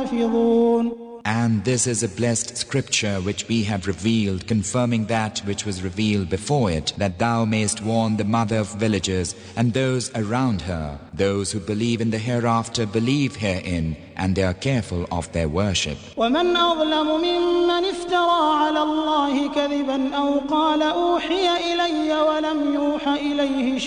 حافظون. And this is a blessed scripture which we have revealed, confirming that which was revealed before it, that thou mayest warn the mother of villagers and those around her. Those who believe in the hereafter believe herein, and they are careful of their worship. ومن أظلم ممن افترى على الله كذبا أو قال أوحي إلي ولم يوحى إليه